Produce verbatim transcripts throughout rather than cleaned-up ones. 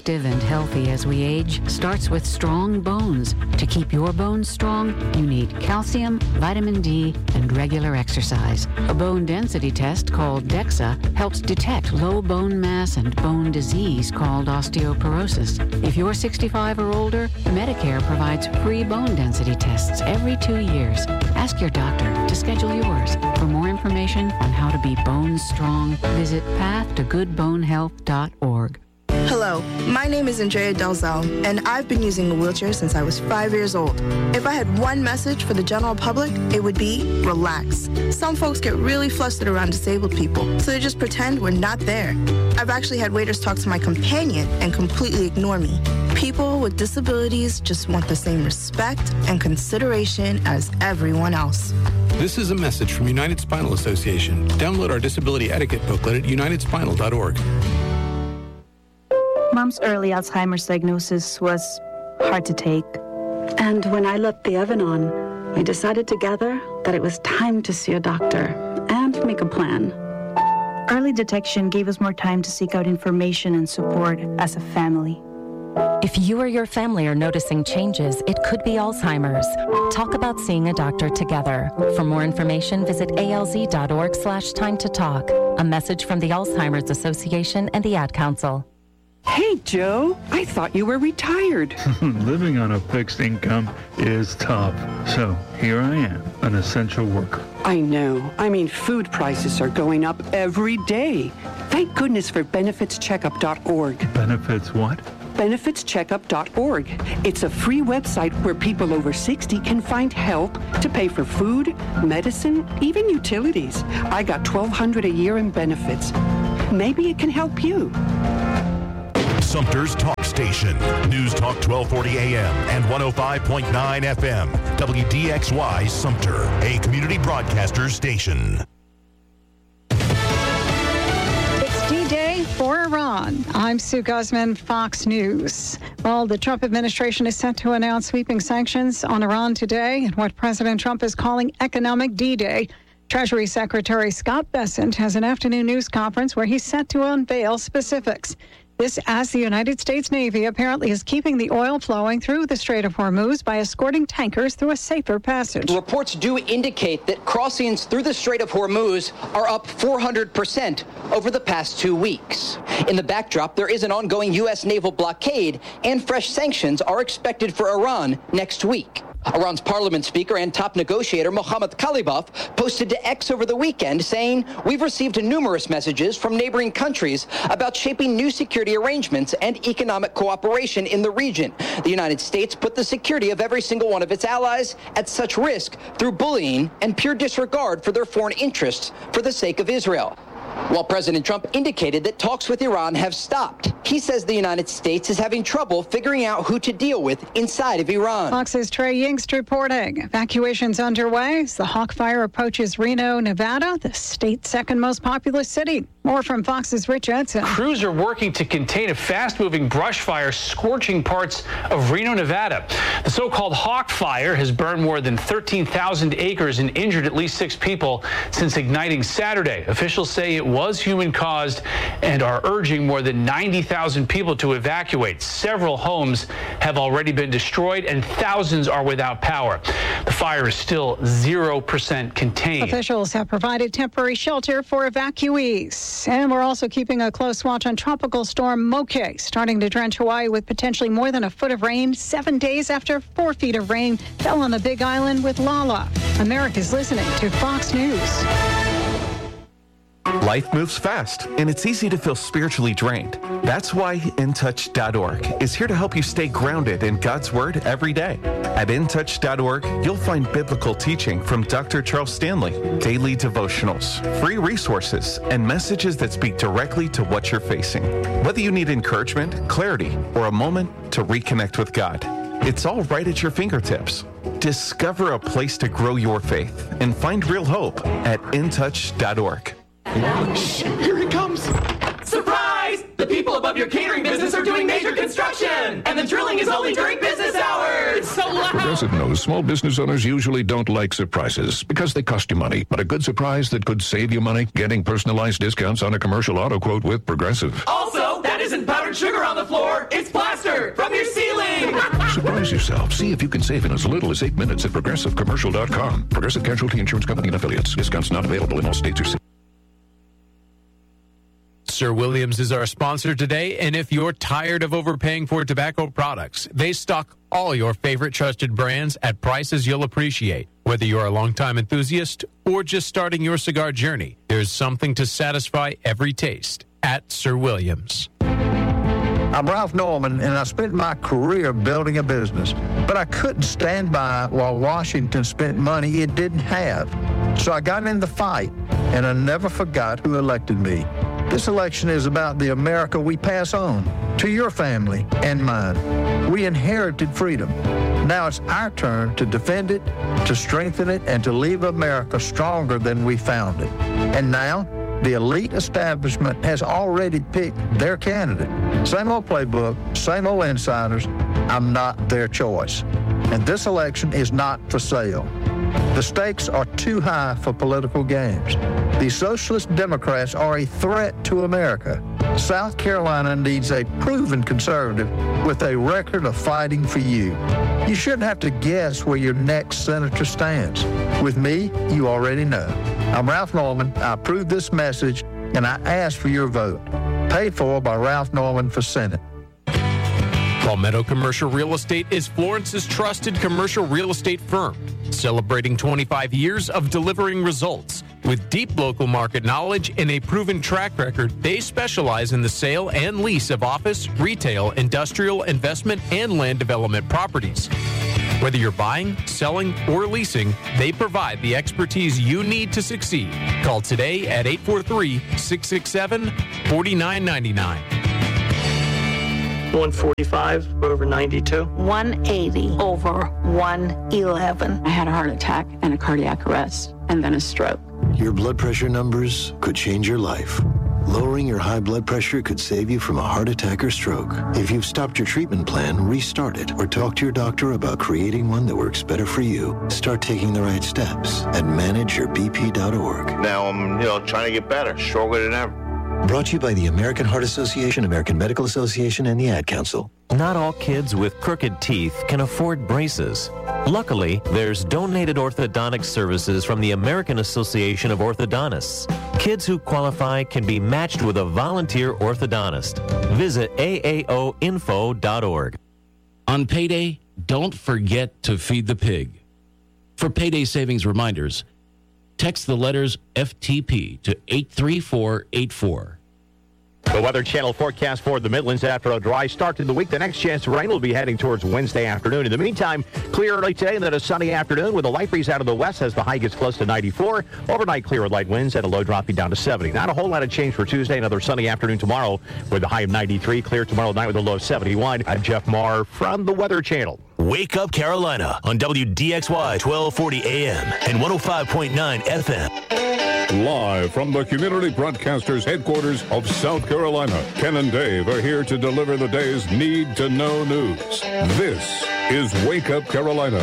active and healthy as we age starts with strong bones. To keep your bones strong, you need calcium, vitamin D, and regular exercise. A bone density test called DEXA helps detect low bone mass and bone disease called osteoporosis. If you're sixty-five or older, Medicare provides free bone density tests every two years. Ask your doctor to schedule yours. For more information on how to be bone strong, visit path to good bone health dot org. Hello, my name is Andrea Delzell, and I've been using a wheelchair since I was five years old. If I had one message for the general public, it would be relax. Some folks get really flustered around disabled people, so they just pretend we're not there. I've actually had waiters talk to my companion and completely ignore me. People with disabilities just want the same respect and consideration as everyone else. This is a message from United Spinal Association. Download our disability etiquette booklet at united spinal dot org. Mom's early Alzheimer's diagnosis was hard to take. And when I left the oven on, we decided together that it was time to see a doctor and make a plan. Early detection gave us more time to seek out information and support as a family. If you or your family are noticing changes, it could be Alzheimer's. Talk about seeing a doctor together. For more information, visit alz.org slash time to talk. A message from the Alzheimer's Association and the Ad Council. Hey, Joe, I thought you were retired. Living on a fixed income is tough. So here I am, an essential worker. I know. I mean, food prices are going up every day. Thank goodness for benefits checkup dot org. Benefits what? benefits checkup dot org. It's a free website where people over sixty can find help to pay for food, medicine, even utilities. I got twelve hundred dollars a year in benefits. Maybe it can help you. Sumter's Talk Station. News Talk twelve forty A M and one oh five point nine F M. W D X Y Sumter, a community broadcaster station. It's D-Day for Iran. I'm Sue Guzman, Fox News. Well, the Trump administration is set to announce sweeping sanctions on Iran today in what President Trump is calling economic D-Day. Treasury Secretary Scott Bessent has an afternoon news conference where he's set to unveil specifics. This as the United States Navy apparently is keeping the oil flowing through the Strait of Hormuz by escorting tankers through a safer passage. Reports do indicate that crossings through the Strait of Hormuz are up four hundred percent over the past two weeks. In the backdrop, there is an ongoing U S naval blockade, and fresh sanctions are expected for Iran next week. Iran's parliament speaker and top negotiator Mohammad Khalibaf posted to X over the weekend saying, "We've received numerous messages from neighboring countries about shaping new security arrangements and economic cooperation in the region. The United States put the security of every single one of its allies at such risk through bullying and pure disregard for their foreign interests for the sake of Israel." While President Trump indicated that talks with Iran have stopped, he says the United States is having trouble figuring out who to deal with inside of Iran. Fox's Trey Yingst reporting. Evacuations underway as the Hawk Fire approaches Reno, Nevada, the state's second most populous city. More from Fox's Rich Edson. Crews are working to contain a fast-moving brush fire scorching parts of Reno, Nevada. The so-called Hawk Fire has burned more than thirteen thousand acres and injured at least six people since igniting Saturday. Officials say it was human-caused and are urging more than ninety thousand people to evacuate. Several homes have already been destroyed and thousands are without power. The fire is still zero percent contained. Officials have provided temporary shelter for evacuees. And we're also keeping a close watch on Tropical Storm Moke, starting to drench Hawaii with potentially more than a foot of rain seven days after four feet of rain fell on the Big Island with Lala. America's listening to Fox News. Life moves fast, and it's easy to feel spiritually drained. That's why in touch dot org is here to help you stay grounded in God's Word every day. At in touch dot org, you'll find biblical teaching from Doctor Charles Stanley, daily devotionals, free resources, and messages that speak directly to what you're facing. Whether you need encouragement, clarity, or a moment to reconnect with God, it's all right at your fingertips. Discover a place to grow your faith and find real hope at in touch dot org. Shh, here he comes. Surprise! The people above your catering business are doing major construction, and the drilling is only during business hours. So loud. Progressive knows small business owners usually don't like surprises because they cost you money. But a good surprise that could save you money, getting personalized discounts on a commercial auto quote with Progressive. Also, that isn't powdered sugar on the floor, it's plaster from your ceiling. Surprise yourself. See if you can save in as little as eight minutes at Progressive Commercial dot com. Progressive Casualty Insurance Company and Affiliates. Discounts not available in all states or cities. Sir Williams is our sponsor today, and if you're tired of overpaying for tobacco products, they stock all your favorite trusted brands at prices you'll appreciate. Whether you're a longtime enthusiast or just starting your cigar journey, there's something to satisfy every taste at Sir Williams. I'm Ralph Norman, and I spent my career building a business, but I couldn't stand by while Washington spent money it didn't have. So I got in the fight, and I never forgot who elected me. This election is about the America we pass on to your family and mine. We inherited freedom. Now it's our turn to defend it, to strengthen it, and to leave America stronger than we found it. And now, the elite establishment has already picked their candidate. Same old playbook, same old insiders. I'm not their choice. And this election is not for sale. The stakes are too high for political games. The Socialist Democrats are a threat to America. South Carolina needs a proven conservative with a record of fighting for you. You shouldn't have to guess where your next senator stands. With me, you already know. I'm Ralph Norman. I approve this message, and I ask for your vote. Paid for by Ralph Norman for Senate. Palmetto Commercial Real Estate is Florence's trusted commercial real estate firm, celebrating twenty-five years of delivering results. With deep local market knowledge and a proven track record, they specialize in the sale and lease of office, retail, industrial, investment, and land development properties. Whether you're buying, selling, or leasing, they provide the expertise you need to succeed. Call today at eight four three, six six seven, four nine nine nine. one forty-five over ninety-two. one eighty over one eleven. I had a heart attack and a cardiac arrest and then a stroke. Your blood pressure numbers could change your life. Lowering your high blood pressure could save you from a heart attack or stroke. If you've stopped your treatment plan, restart it or talk to your doctor about creating one that works better for you. Start taking the right steps at manage your b p dot org. Now I'm, you know, trying to get better, stronger than ever. Brought to you by the American Heart Association, American Medical Association, and the Ad Council. Not all kids with crooked teeth can afford braces. Luckily, there's donated orthodontic services from the American Association of Orthodontists. Kids who qualify can be matched with a volunteer orthodontist. Visit A A O info dot org. On payday, don't forget to feed the pig. For payday savings reminders, text the letters F T P to eight three four eight four. The Weather Channel forecast for the Midlands after a dry start to the week. The next chance of rain will be heading towards Wednesday afternoon. In the meantime, clear early today and then a sunny afternoon with a light breeze out of the west as the high gets close to ninety-four. Overnight clear with light winds and a low dropping down to seventy. Not a whole lot of change for Tuesday. Another sunny afternoon tomorrow with a high of ninety-three. Clear tomorrow night with a low of seventy-one. I'm Jeff Marr from the Weather Channel. Wake Up Carolina on W D X Y twelve forty A M and one oh five point nine F M. Live from the Community Broadcasters headquarters of South Carolina, Ken and Dave are here to deliver the day's need-to-know news. This is Wake Up Carolina.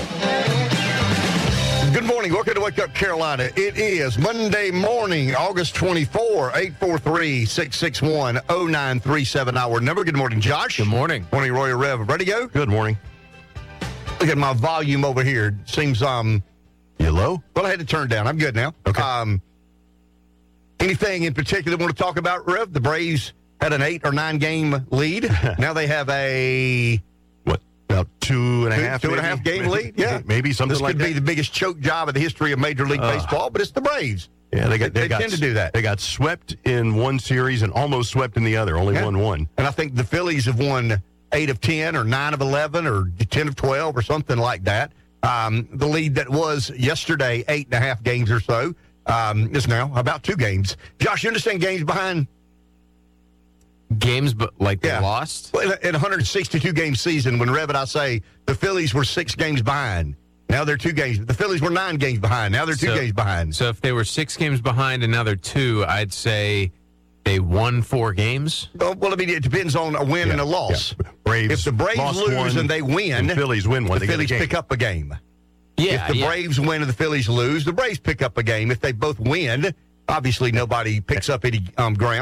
Good morning. Welcome to Wake Up Carolina. It is Monday morning, August twenty-fourth, eight four three, six six one, oh nine three seven. Our number. Good morning, Josh. Good morning. Morning, Roy Rev. Ready to go? Good morning. Look at my volume over here. Seems, um... You low? Well, I had to turn down. I'm good now. Okay. Um... Anything in particular you want to talk about, Rev? The Braves had an eight or nine game lead. Now they have a what? About two and a two, half, two and a half game maybe, lead. Yeah, maybe something this like could that. be the biggest choke job in the history of Major League uh, Baseball, but it's the Braves. Yeah, they got they, they, got, tend to do that. They got swept in one series and almost swept in the other. Only yeah. won one. And I think the Phillies have won eight of ten, or nine of eleven, or ten of twelve, or something like that. Um, the lead that was yesterday, eight and a half games or so. Um, is now about two games. Josh, you understand games behind? Games, but like they yeah. lost? Well, in a one hundred sixty-two game season, when Rev and I say the Phillies were six games behind, now they're two games. The Phillies were nine games behind. Now they're two so, games behind. So if they were six games behind and now they're two, I'd say they won four games. Well, well I mean, it depends on a win yeah. and a loss. Yeah. Braves if the Braves lose one, and they win, the Phillies win one. The they Phillies get a pick up a game. Yeah, if the yeah. Braves win and the Phillies lose, the Braves pick up a game. If they both win, obviously nobody picks up any um, ground.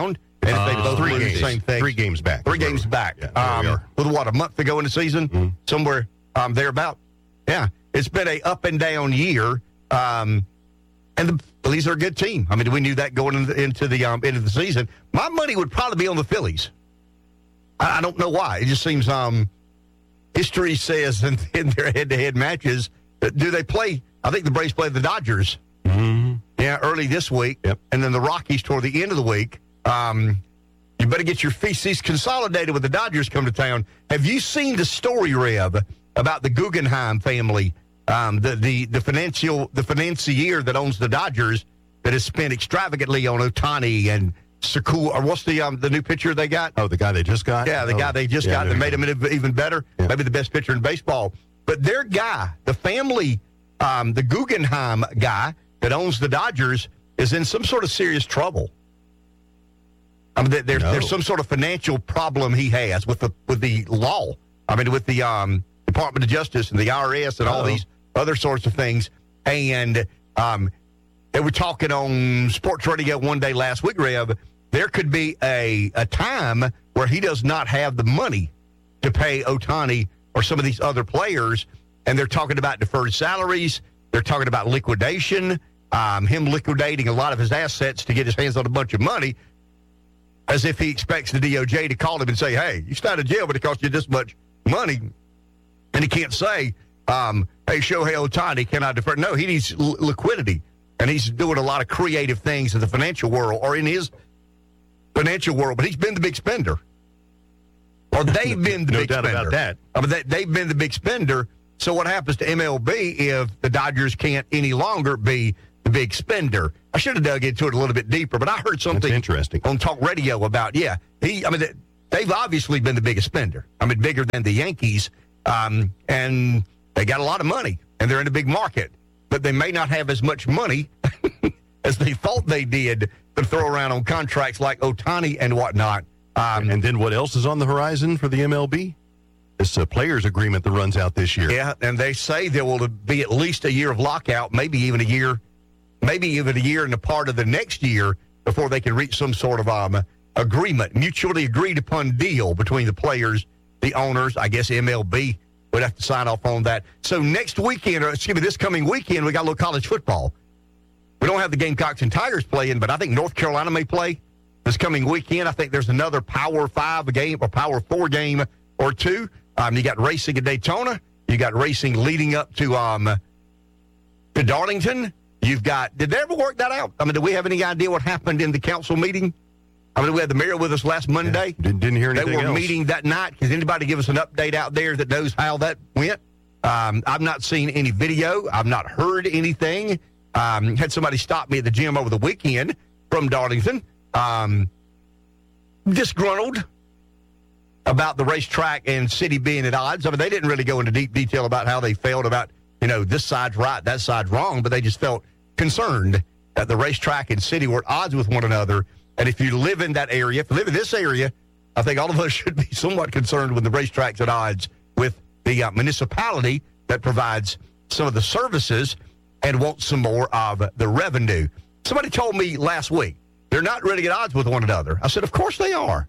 And if they Uh, both three lose, games. same thing. Three games back. Three games back. Yeah, there we um, are. with what, a month ago in the season? Mm-hmm. Somewhere um, thereabout. Yeah. It's been a up and down year. Um, and the Phillies are a good team. I mean, we knew that going into the, into the um, end of the season. My money would probably be on the Phillies. I, I don't know why. It just seems um, history says in, in their head-to-head matches, that do they play? I think the Braves play the Dodgers. Mm-hmm. Yeah, early this week. Yep. And then the Rockies toward the end of the week. Um, you better get your feces consolidated when the Dodgers come to town. Have you seen the story, Rev, about the Guggenheim family, um, the, the, the, financial, the financier that owns the Dodgers that has spent extravagantly on Ohtani and Sakura, or what's the um, the new pitcher they got? Oh, the guy they just got? Yeah, the oh, guy they just yeah, got that made him even better. Yeah. Maybe the best pitcher in baseball. But their guy, the family, um, the Guggenheim guy that owns the Dodgers, is in some sort of serious trouble. I mean, there's No. there's some sort of financial problem he has with the with the law. I mean, with the um, Department of Justice and the I R S and all Uh-oh. these other sorts of things. And um, they were talking on sports radio one day last week, Rev. There could be a, a time where he does not have the money to pay Ohtani or some of these other players. And they're talking about deferred salaries. They're talking about liquidation, um, him liquidating a lot of his assets to get his hands on a bunch of money, as if he expects the D O J to call him and say, hey, you stayed in jail, but it cost you this much money. And he can't say, um, hey, Shohei Ohtani, can I defer? No, he needs l- liquidity. And he's doing a lot of creative things in the financial world or in his financial world, but he's been the big spender. Or they've been the No big doubt spender. about that. I mean, they, they've been the big spender. So what happens to M L B if the Dodgers can't any longer be the big spender? I should have dug into it a little bit deeper, but I heard something That's interesting on talk radio about, yeah, he, I mean, they- they've obviously been the biggest spender. I mean, bigger than the Yankees, um, and they got a lot of money, and they're in a big market, but they may not have as much money as they thought they did to throw around on contracts like Ohtani and whatnot. Um, and then what else is on the horizon for the M L B? This uh, players agreement that runs out this year. Yeah, and they say there will be at least a year of lockout, maybe even a year, maybe even a year and a part of the next year before they can reach some sort of um, agreement, mutually agreed upon deal between the players, the owners. I guess M L B would have to sign off on that. So next weekend, or excuse me, this coming weekend, we got a little college football. We don't have the Gamecocks and Tigers playing, but I think North Carolina may play this coming weekend. I think there's another Power Five game or Power Four game or two. Um, you got racing at Daytona. You got racing leading up to um to Darlington. You've got. Did they ever work that out? I mean, do we have any idea what happened in the council meeting? I mean, we had the mayor with us last Monday. Yeah, didn't, didn't hear anything They were else. meeting that night. Can anybody give us an update out there that knows how that went? Um, I've not seen any video. I've not heard anything. Um, had somebody stop me at the gym over the weekend from Darlington. Um, disgruntled about the racetrack and city being at odds. I mean, they didn't really go into deep detail about how they felt about, you know, this side's right, that side's wrong, but they just felt concerned that the racetrack and city were at odds with one another. And if you live in that area, if you live in this area, I think all of us should be somewhat concerned when the racetrack's at odds with the uh, municipality that provides some of the services and wants some more of the revenue. Somebody told me last week, they're not really at odds with one another. I said, of course they are.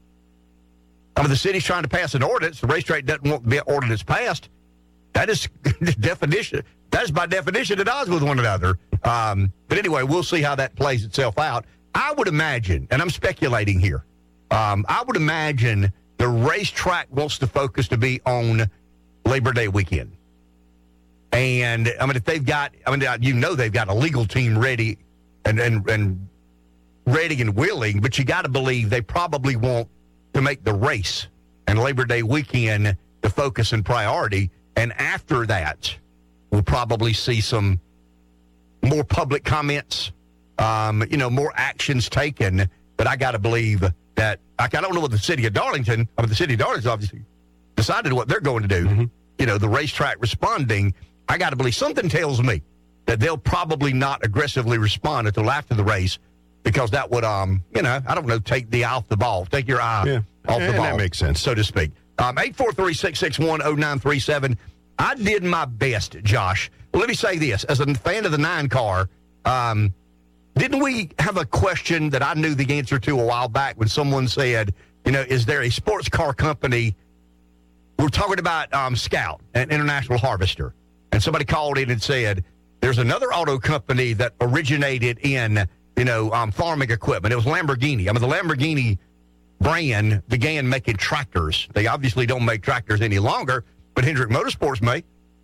I mean, the city's trying to pass an ordinance. The racetrack doesn't want the ordinance passed. That is definition. That is by definition at odds with one another. Um, but anyway, we'll see how that plays itself out. I would imagine, and I'm speculating here, um, I would imagine the racetrack wants the focus to be on Labor Day weekend. And, I mean, if they've got, I mean, you know they've got a legal team ready and, and, and ready and willing, but you got to believe they probably want to make the race and Labor Day weekend the focus and priority. And after that, we'll probably see some more public comments, um, you know, more actions taken. But I got to believe that, I don't know what the city of Darlington, I mean, the city of Darlington obviously decided what they're going to do. Mm-hmm. You know, the racetrack responding, I got to believe something tells me that they'll probably not aggressively respond until after the race, because that would, um, you know, I don't know, take the eye off the ball, take your eye Yeah. off And the ball. that makes sense. So to speak. Um, eight four three, six six one, oh nine three seven. I did my best, Josh. Well, let me say this. As a fan of the nine car, um, Didn't we have a question that I knew the answer to a while back when someone said, you know, is there a sports car company? We're talking about um, Scout, an International Harvester. And somebody called in and said, there's another auto company that originated in, you know, um, farming equipment. It was Lamborghini. I mean, the Lamborghini brand began making tractors. They obviously don't make tractors any longer, but Hendrick Motorsports may.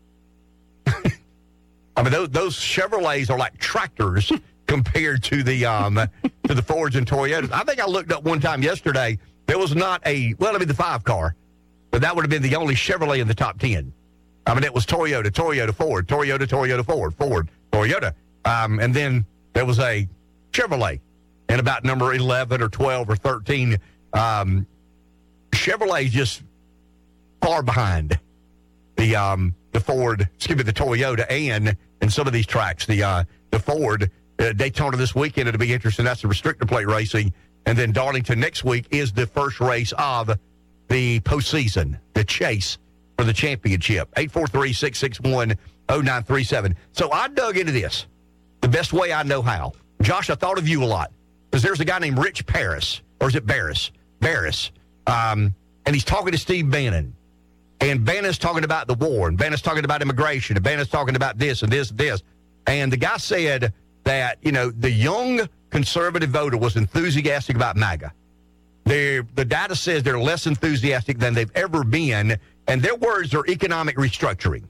I mean, those, those Chevrolets are like tractors compared to the um, to the Fords and Toyotas. I think I looked up one time yesterday. There was not a, well, it'd be the five car, but that would have been the only Chevrolet in the top ten. I mean, it was Toyota, Toyota, Ford, Toyota, Toyota, Ford, Ford, Toyota. Um, and then there was a Chevrolet and about number eleven or twelve or thirteen. Um, Chevrolet just far behind the um, the Ford, excuse me, the Toyota and and some of these tracks. The uh, the Ford uh, Daytona this weekend, it'll be interesting. That's the restrictor plate racing. And then Darlington next week is the first race of the postseason, the chase for the championship. eight four three, six six one, oh nine three seven. So I dug into this the best way I know how. Josh, I thought of you a lot because there's a guy named Rich Paris, or is it Barris? Barris. Um, and he's talking to Steve Bannon. And Bannon's talking about the war, and Bannon's talking about immigration, and Bannon's talking about this and this and this. And the guy said that, you know, the young conservative voter was enthusiastic about MAGA. They're, the data says they're less enthusiastic than they've ever been, and their words are economic restructuring.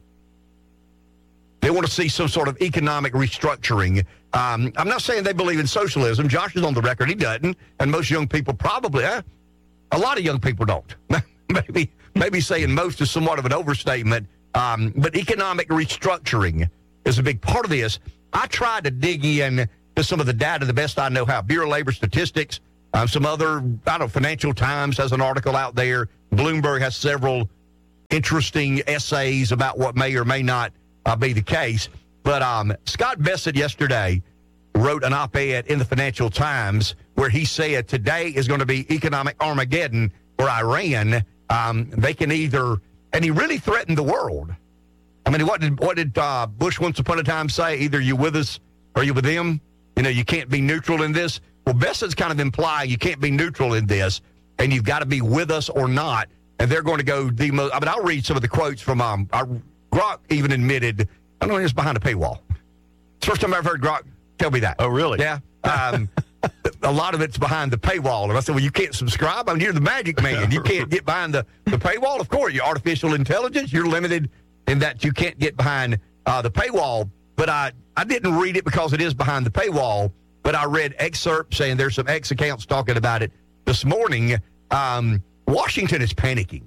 They want to see some sort of economic restructuring. Um, I'm not saying they believe in socialism. Josh is on the record. He doesn't. And most young people probably, eh, a lot of young people don't. maybe maybe saying most is somewhat of an overstatement. Um, but economic restructuring is a big part of this. I tried to dig in to some of the data the best I know how. Bureau of Labor Statistics, um, some other, I don't know, Financial Times has an article out there. Bloomberg has several interesting essays about what may or may not uh, be the case. But um, Scott Bessent yesterday wrote an op-ed in the Financial Times where he said today is going to be economic Armageddon for Iran. Um, they can either, and he really threatened the world. I mean, what did what did uh, Bush once upon a time say? Either you with us or you with them. You know, you can't be neutral in this. Well, Bessent's kind of implying you can't be neutral in this, and you've got to be with us or not. And they're going to go the most. I mean, I'll read some of the quotes from um, our, Grok even admitted. I don't know, it's behind a paywall. It's the first time I've heard Grok tell me that. Oh, really? Yeah. Um, a lot of it's behind the paywall. And I said, well, you can't subscribe? I mean, you're the magic man. You can't get behind the, the paywall. Of course, you're artificial intelligence. You're limited in that you can't get behind uh, the paywall. But I, I didn't read it because it is behind the paywall. But I read excerpts saying there's some X accounts talking about it this morning. Um, Washington is panicking.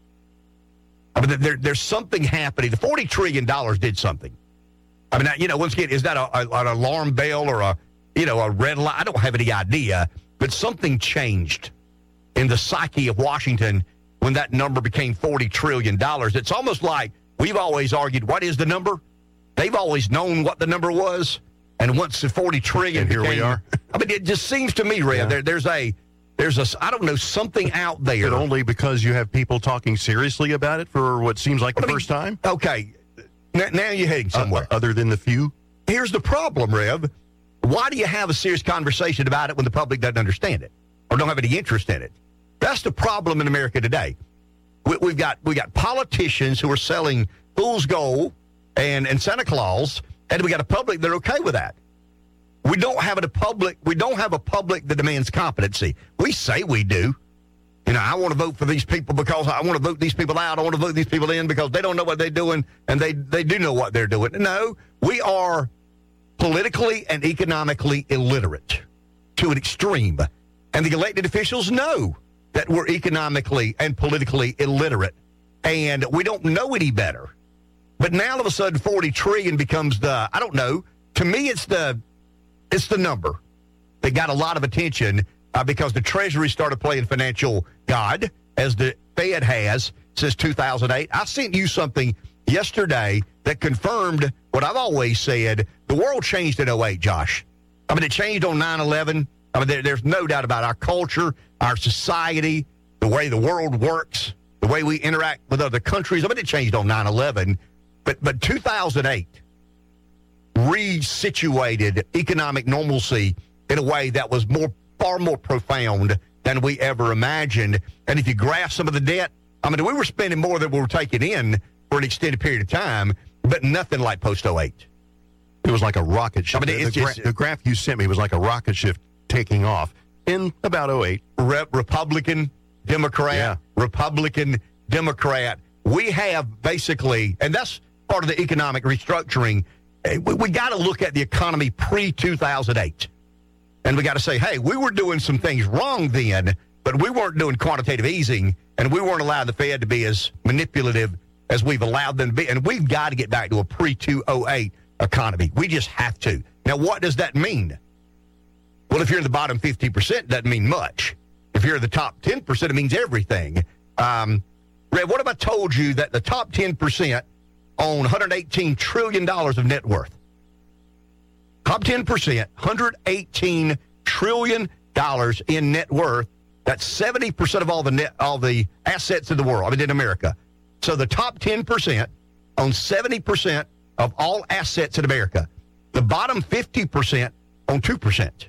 I mean, there, there's something happening. The forty trillion dollars did something. I mean, you know, once again, is that a, a, an alarm bell or a, you know, a red light? I don't have any idea, but something changed in the psyche of Washington when that number became forty trillion dollars. It's almost like we've always argued, what is the number? They've always known what the number was, and once the forty trillion dollars and here became, we are. I mean, it just seems to me, Red, yeah. there, there's a, there's a, I don't know, something out there. But only because you have people talking seriously about it for what seems like the I mean, first time? Okay. Now, now you're heading somewhere. Uh, other than the few? Here's the problem, Rev. Why do you have a serious conversation about it when the public doesn't understand it or don't have any interest in it? That's the problem in America today. We, we've got we got politicians who are selling fool's gold and, and Santa Claus, and we got a public that are okay with that. We don't have a public. We don't have a public that demands competency. We say we do. You know, I want to vote for these people because I want to vote these people out. I want to vote these people in because they don't know what they're doing, and they, they do know what they're doing. No, we are politically and economically illiterate to an extreme. And the elected officials know that we're economically and politically illiterate, and we don't know any better. But now all of a sudden forty trillion becomes the, I don't know, to me it's the, it's the number that got a lot of attention uh, because the Treasury started playing financial God, as the Fed has since two thousand eight. I sent you something yesterday that confirmed what I've always said. The world changed in oh eight, Josh. I mean, it changed on nine eleven. I mean, there, there's no doubt about our culture, our society, the way the world works, the way we interact with other countries. I mean, it changed on nine eleven. But, but two thousand eight, resituated economic normalcy in a way that was more, far more profound than we ever imagined. And if you grasp some of the debt, I mean, we were spending more than we were taking in for an extended period of time, but nothing like post oh eight. It was like a rocket ship. I mean, the, it's the, gra- just, the graph you sent me was like a rocket ship taking off in about oh eight. Re- Republican, Democrat, yeah. Republican, Democrat. We have basically, and that's part of the economic restructuring. We, we got to look at the economy pre two thousand eight. And we got to say, hey, we were doing some things wrong then, but we weren't doing quantitative easing, and we weren't allowing the Fed to be as manipulative as we've allowed them to be. And we've got to get back to a pre two oh eight economy. We just have to. Now, what does that mean? Well, if you're in the bottom fifty percent, it doesn't mean much. If you're in the top ten percent, it means everything. Um, Red, what if I told you that the top ten percent own one hundred eighteen trillion dollars of net worth? Top ten percent, one hundred eighteen trillion dollars in net worth. That's seventy percent of all the net, all the assets in the world, I mean, in America. So the top ten percent own seventy percent of all assets in America. The bottom fifty percent own two percent.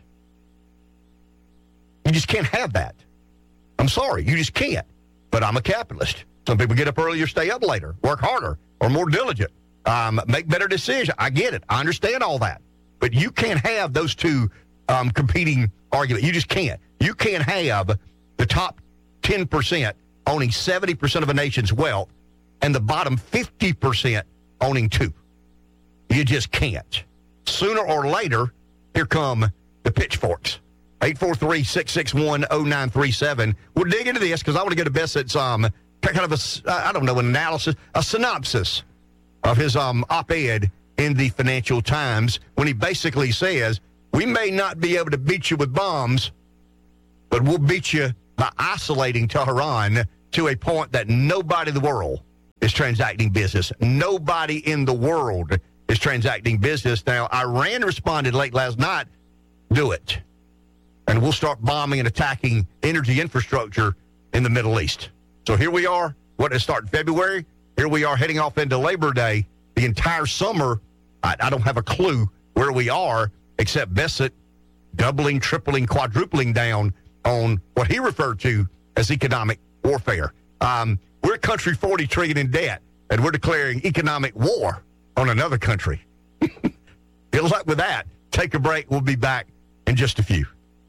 You just can't have that. I'm sorry, you just can't. But I'm a capitalist. Some people get up earlier, stay up later, work harder, or more diligent, um, make better decisions. I get it. I understand all that. But you can't have those two um, competing arguments. You just can't. You can't have the top ten percent owning seventy percent of a nation's wealth and the bottom fifty percent owning two. You just can't. Sooner or later, here come the pitchforks. eight four three, six six one, oh nine three seven. We'll dig into this because I want to get a Bessett's um, kind of a, I don't know, an analysis, a synopsis of his um, op-ed in the Financial Times when he basically says, we may not be able to beat you with bombs, but we'll beat you by isolating Tehran to a point that nobody in the world is transacting business. Nobody in the world is transacting business. Now, Iran responded late last night, do it. And we'll start bombing and attacking energy infrastructure in the Middle East. So here we are. What, it started February? Here we are heading off into Labor Day. The entire summer, I, I don't have a clue where we are, except Bessett doubling, tripling, quadrupling down on what he referred to as economic warfare. Um, we're a country forty trillion dollars in debt, and we're declaring economic war on another country. Good luck with that. Take a break. We'll be back in just a few.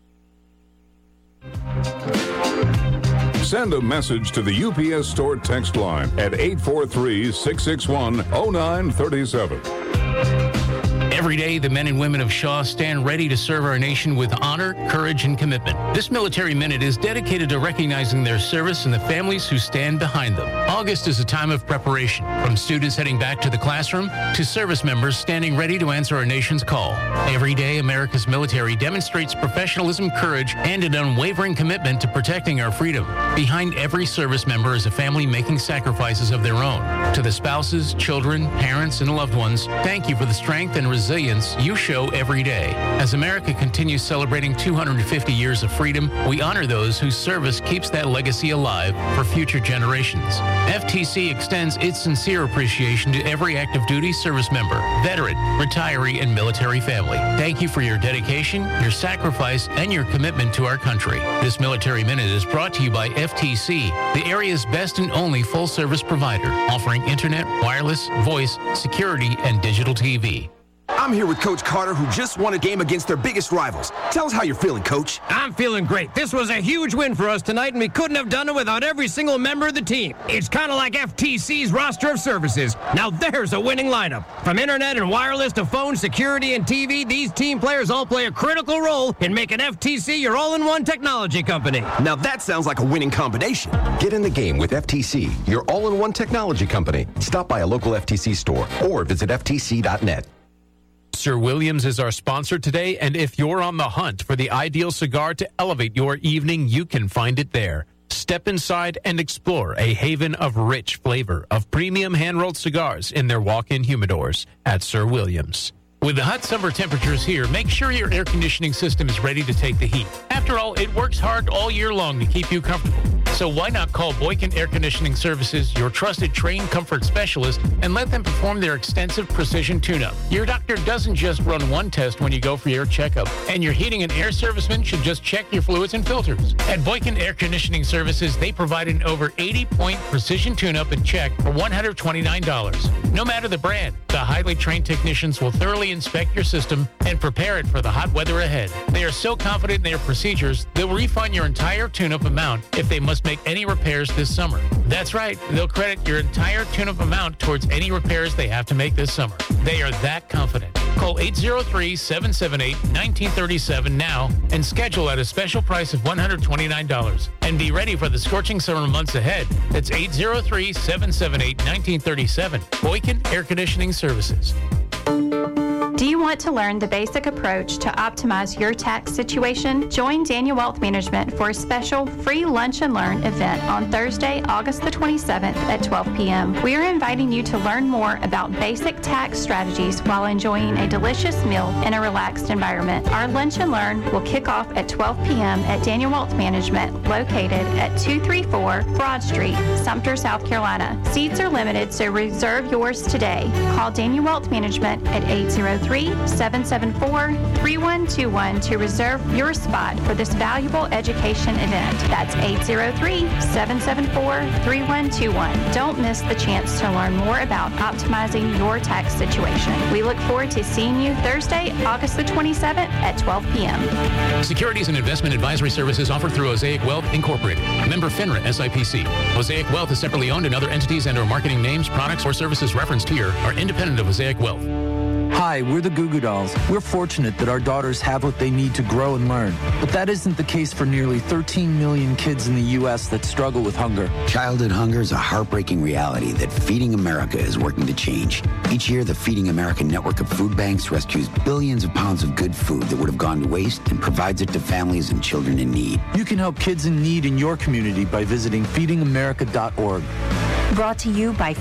Send a message to the U P S Store text line at eight four three, six six one, oh nine three seven. Every day, the men and women of Shaw stand ready to serve our nation with honor, courage, and commitment. This Military Minute is dedicated to recognizing their service and the families who stand behind them. August is a time of preparation, from students heading back to the classroom to service members standing ready to answer our nation's call. Every day, America's military demonstrates professionalism, courage, and an unwavering commitment to protecting our freedom. Behind every service member is a family making sacrifices of their own. To the spouses, children, parents, and loved ones, thank you for the strength and resilience you show every day. As America continues celebrating two hundred fifty years of freedom, we honor those whose service keeps that legacy alive for future generations. F T C extends its sincere appreciation to every active duty service member, veteran, retiree, and military family. Thank you for your dedication, your sacrifice, and your commitment to our country. This Military Minute is brought to you by F T C, the area's best and only full-service provider, offering internet, wireless, voice, security, and digital T V. I'm here with Coach Carter, who just won a game against their biggest rivals. Tell us how you're feeling, Coach. I'm feeling great. This was a huge win for us tonight, and we couldn't have done it without every single member of the team. It's kind of like F T C's roster of services. Now there's a winning lineup. From internet and wireless to phone, security, and T V, these team players all play a critical role in making F T C your all-in-one technology company. Now that sounds like a winning combination. Get in the game with F T C, your all-in-one technology company. Stop by a local F T C store or visit F T C dot net. Sir Williams is our sponsor today, and if you're on the hunt for the ideal cigar to elevate your evening, you can find it there. Step inside and explore a haven of rich flavor of premium hand-rolled cigars in their walk-in humidors at Sir Williams. With the hot summer temperatures here, make sure your air conditioning system is ready to take the heat. After all, it works hard all year long to keep you comfortable. So why not call Boykin Air Conditioning Services, your trusted trained comfort specialist, and let them perform their extensive precision tune-up. Your doctor doesn't just run one test when you go for your checkup, and your heating and air serviceman should just check your fluids and filters. At Boykin Air Conditioning Services, they provide an over eighty-point precision tune-up and check for one hundred twenty-nine dollars. No matter the brand, the highly trained technicians will thoroughly inspect your system and prepare it for the hot weather ahead. They are so confident in their procedures, they'll refund your entire tune-up amount if they must make any repairs this summer. That's right, they'll credit your entire tune-up amount towards any repairs they have to make this summer. They are that confident. Call eight zero three, seven seven eight, one nine three seven now and schedule at a special price of one hundred twenty-nine dollars. And be ready for the scorching summer months ahead. That's eight zero three, seven seven eight, one nine three seven. Boykin Air Conditioning Services. Do you want to learn the basic approach to optimize your tax situation? Join Daniel Wealth Management for a special free Lunch and Learn event on Thursday, August the twenty-seventh at twelve p.m. We are inviting you to learn more about basic tax strategies while enjoying a delicious meal in a relaxed environment. Our Lunch and Learn will kick off at twelve p.m. at Daniel Wealth Management, located at two thirty-four Broad Street, Sumter, South Carolina. Seats are limited, so reserve yours today. Call Daniel Wealth Management at eight zero three, seven seven four, three one two one to reserve your spot for this valuable education event. That's eight zero three, seven seven four, three one two one. Don't miss the chance to learn more about optimizing your tax situation. We look forward to seeing you Thursday, August the twenty-seventh at twelve p.m. Securities and investment advisory services offered through Osaic Wealth Incorporated. Member FINRA S I P C. Osaic Wealth is separately owned, and other entities and or marketing names, products, or services referenced here are independent of Osaic Wealth. Hi, we're the Goo Goo Dolls. We're fortunate that our daughters have what they need to grow and learn. But that isn't the case for nearly thirteen million kids in the U S that struggle with hunger. Childhood hunger is a heartbreaking reality that Feeding America is working to change. Each year, the Feeding America network of food banks rescues billions of pounds of good food that would have gone to waste and provides it to families and children in need. You can help kids in need in your community by visiting feeding america dot org. Brought to you by